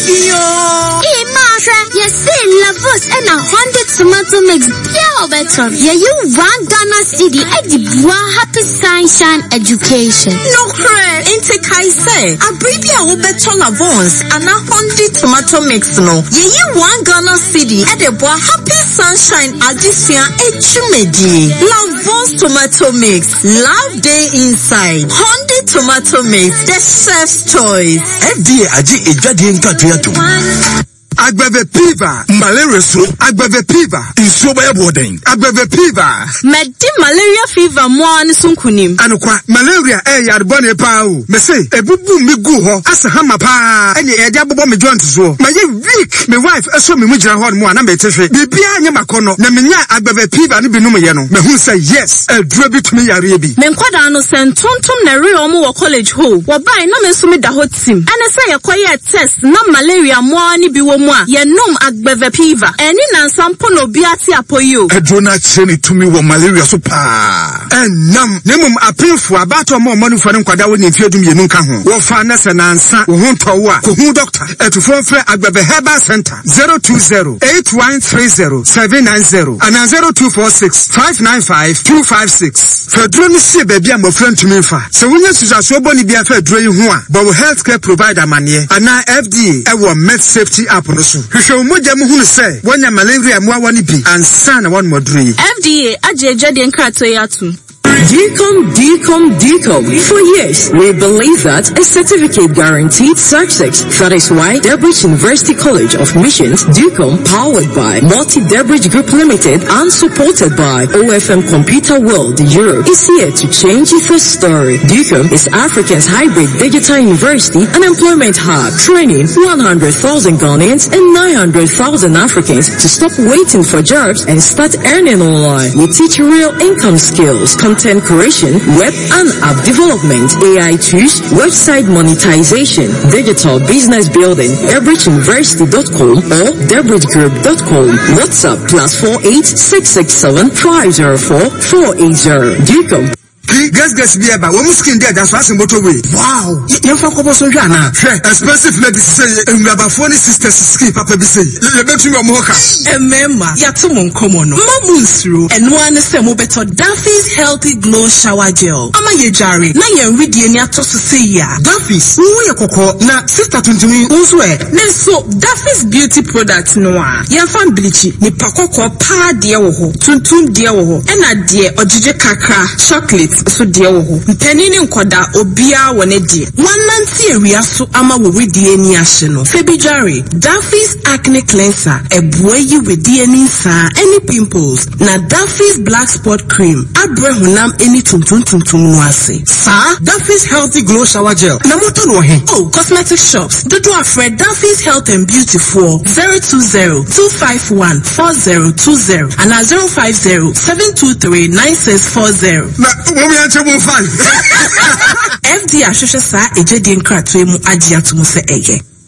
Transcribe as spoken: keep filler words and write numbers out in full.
yo. Eh, Masha, you say Lavos and a hundred tomato mix. Yeah, better. Yeah, you one Ghana city at the Bois Happy Sunshine Education. No crap. Inte kai say. A baby a better Lavos and a hundred tomato mix no. Yeah, you one Ghana city at the Bois Happy Sunshine Addition Echumedi. Lavos tomato mix. Love day inside. Hundred tomato mix. The chef's choice. F D A aji ejade nka tuatu. Agbeve Piva, malaria so, Agbeve Piva, insoba ya boden. Agbeve Piva. Medi malaria fever mo an sunkunim. Anokwa, malaria eh yarbone pa o. Me say, ebubu mi gu ho, asa hama pa. Ene e dia bobo me joint so. Ma ye weak, me wife eso me mujira ho mo na me tehwe. Bibia anya makono, na me nya Agbeve Piva ni binum ye no. Me hu say yes, e duro bi tumi yare bi. Me nkwada no sentontom na re omo wo college ho. Wo bai na me so me da ho tim. Ane say yakoye test na malaria mo ani bi wo mu a ye nom Agbeve Piva. Eni na nsampo no bi ati apoyo. Edrona cheni tumi wo malaria so pa. Enam, nemum apinfo abato mo mo nfo ne nkwada wo ne fiadum ye nka ho. Wo fa na se na nsa, wo hu to wo a, ko hu doctor. Etufo fre Agbeve Herbal Center zero two zero eight one three zero seven nine zero and zero two four six five nine five two five six. Fedro ni se baby am friend to me fa. Se wonya susaso boni bia fedro yi ho a, but healthcare provider mane ana F D A e wo med safety app no so. Hwehwe moja mu hunu se wonya malaria mo awani bi ansa na won moduri. F D A ajeje de nkrato yatu. Decom, Decom, Decom. For years, we believe that a certificate guaranteed success. That is why Debridge University College of Missions, Decom, powered by Multi-Debridge Group Limited and supported by O F M Computer World Europe, is here to change the story. Decom is Africa's hybrid digital university and employment hub, training one hundred thousand Ghanaians and nine hundred thousand Africans to stop waiting for jobs and start earning online. We teach real income skills, content creation, web and app development, A I tools, website monetization, digital business building, debridge university dot com or debridge group dot com. WhatsApp plus four eight six six seven five zero four four eight zero. Decom. Gas gas be aba wo muskin there that's why motorway. Wow, you fa ko boso hwa na expensive ladies say ngaba phone sisters ski papa bi say you bet you mo ka emema ya to mon komo no mamunsuro eno an se mo beto Duffy's Healthy Glow Shower Gel ama ye jare na ye nridie ni atoso say ya Duffy's wo ye kokko na sister tuntumi unso e na so Duffy's beauty product no a ye fa bleach ni pakokko pa de wo ho tuntum de wo ho ena de ojije kakra chocolate so de wo ho mpani ni nkoda obia wone de wananti area so ama wo wedie ni ahye no febijare Duffy's acne cleanser ebuayi wedie ni sa any pimples na Duffy's black spot cream abrahunam any tuntum tuntum no ase sa Duffy's Healthy Glow Shower Gel na moto no he oh cosmetic shops do do afred Duffy's Health and Beauty for zero two zero two five one four zero two zero and zero five zero seven two three nine six four zero na we answer mo fine F D A hwehwe sa ejedi nkrato mu agye atomo se eye